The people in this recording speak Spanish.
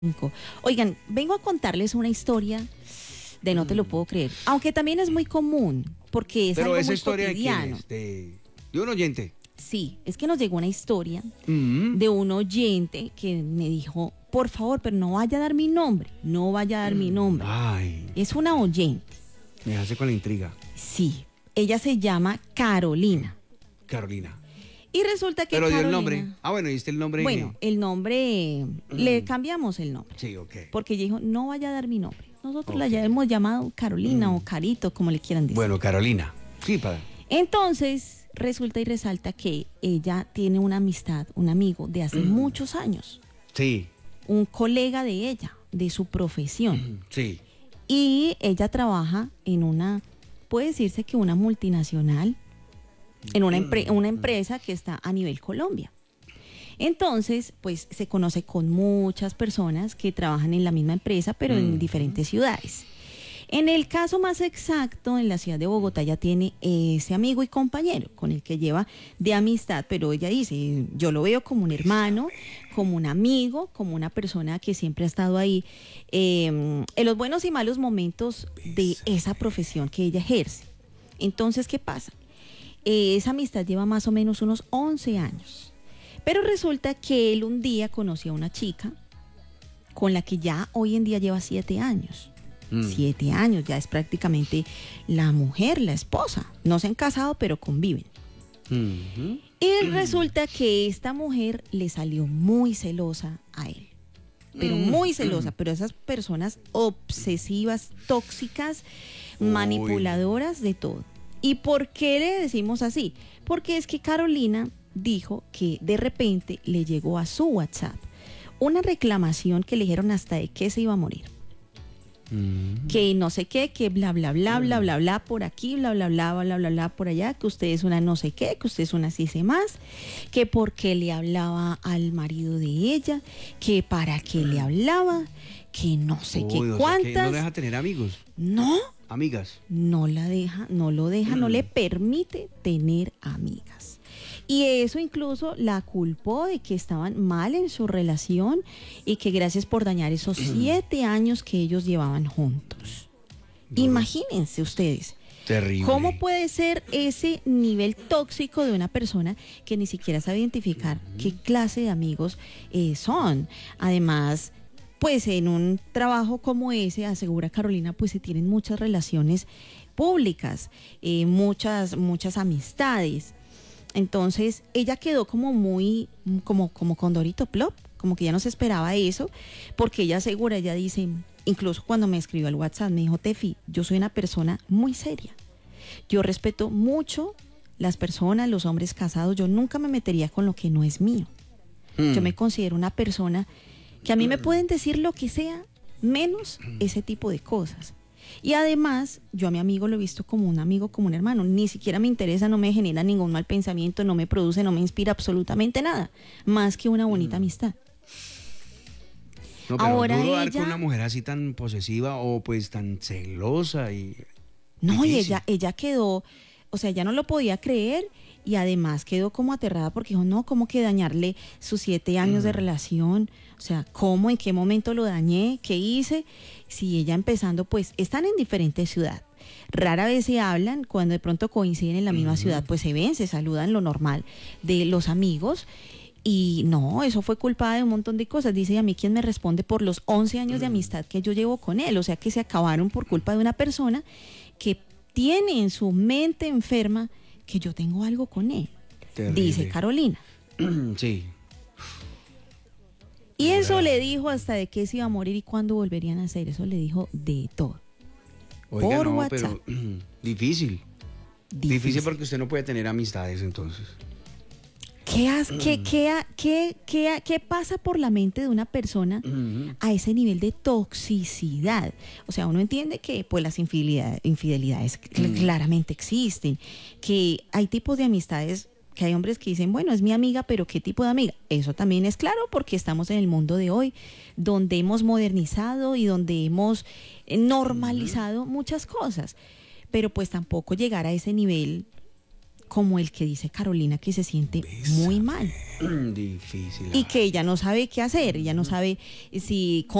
Oigan, vengo a contarles una historia de no te lo puedo creer, aunque también es muy común, porque es Pero algo esa muy historia cotidiano. de un oyente. Sí, es que nos llegó una historia Mm. de un oyente que me dijo, por favor, pero no vaya a dar mi nombre, no vaya a dar mi nombre. Ay, Es una oyente, me hace con la intriga. sí, ella se llama Carolina. Carolina. Y resulta que Pero dio el Carolina, nombre. Ah, bueno, ¿diste el nombre? bueno, el nombre, le cambiamos el nombre. Sí, ok. Porque ella dijo, no vaya a dar mi nombre. Nosotros la Ok. ya hemos llamado Carolina o Carito, como le quieran decir. Bueno, Carolina. Sí, padre. Entonces, resulta y resalta que ella tiene una amistad, un amigo de hace muchos años, Sí, un colega de ella, de su profesión. sí. Y ella trabaja en una, puede decirse que una multinacional, en una empresa que está a nivel Colombia. Entonces, pues se conoce con muchas personas que trabajan en la misma empresa, pero en diferentes ciudades. En el caso más exacto, en la ciudad de Bogotá, ella tiene ese amigo y compañero con el que lleva de amistad, pero ella dice, yo lo veo como un hermano, como un amigo, como una persona que siempre ha estado ahí en los buenos y malos momentos de esa profesión que ella ejerce. Entonces, ¿qué pasa? Esa amistad lleva más o menos unos 11 años. Pero resulta que él un día conoció a una chica con la que ya hoy en día lleva 7 años. 7 años, ya es prácticamente la mujer, la esposa. No se han casado, pero conviven. Y resulta que esta mujer le salió muy celosa a él. Pero muy celosa, pero esas personas obsesivas, tóxicas, manipuladoras, de todo. ¿Y por qué le decimos así? Porque es que Carolina dijo que de repente le llegó a su WhatsApp una reclamación que le dijeron hasta de que se iba a morir. Que no sé qué, que bla, bla, bla, bla, bla, bla, por aquí, bla, bla, bla, bla, bla, bla, por allá, que usted es una no sé qué, que usted es una sí sé más, que porque le hablaba al marido de ella, que para qué le hablaba, que no sé qué Uy, o sea que cuántas. no deja tener amigos, No, amigas. no la deja, no lo deja, no le permite tener amigas. Y eso incluso la culpó de que estaban mal en su relación y que gracias por dañar esos 7 años que ellos llevaban juntos. Imagínense ustedes. Terrible. ¿Cómo puede ser ese nivel tóxico de una persona que ni siquiera sabe identificar qué clase de amigos son? Además, pues en un trabajo como ese, asegura Carolina, pues se tienen muchas relaciones públicas, muchas amistades. Entonces ella quedó como muy, como con Dorito Plop, como que ya no se esperaba eso, porque ella asegura, ella dice, incluso cuando me escribió al WhatsApp, me dijo, Tefi, yo soy una persona muy seria. Yo respeto mucho las personas, los hombres casados, yo nunca me metería con lo que no es mío. Yo me considero una persona que a mí me pueden decir lo que sea, menos ese tipo de cosas. Y además, yo a mi amigo lo he visto como un amigo, como un hermano. Ni siquiera me interesa, no me genera ningún mal pensamiento, no me produce, no me inspira absolutamente nada, más que una bonita amistad. No, pero Ahora duro dar ella- con una mujer así tan posesiva o pues tan celosa y No, y difícil. ella quedó, o sea, ya no lo podía creer y además quedó como aterrada porque dijo, no, ¿cómo que dañarle sus 7 años de relación? O sea, ¿cómo, en qué momento lo dañé? ¿Qué hice? Si ella empezando, pues, están en diferentes ciudades. Rara vez se hablan, cuando de pronto coinciden en la misma ciudad, pues se ven, se saludan, lo normal de los amigos. Y no, eso fue culpa de un montón de cosas. Dice, ¿y a mí quién me responde por los 11 años de amistad que yo llevo con él? O sea, que se acabaron por culpa de una persona que tiene en su mente enferma que yo tengo algo con él. Terrible. Dice Carolina. Sí. Y eso le dijo hasta de qué se iba a morir y cuándo volverían a hacer. Eso le dijo de todo. Oiga, Por no, WhatsApp. pero difícil. Difícil porque usted no puede tener amistades entonces. ¿Qué pasa por la mente de una persona a ese nivel de toxicidad? O sea, uno entiende que pues las infidelidades claramente existen, que hay tipos de amistades, que hay hombres que dicen, bueno, es mi amiga, pero ¿qué tipo de amiga? Eso también es claro porque estamos en el mundo de hoy, donde hemos modernizado y donde hemos normalizado muchas cosas, pero pues tampoco llegar a ese nivel como el que dice Carolina, que se siente muy mal Difícil. y que ella no sabe qué hacer, ella no sabe si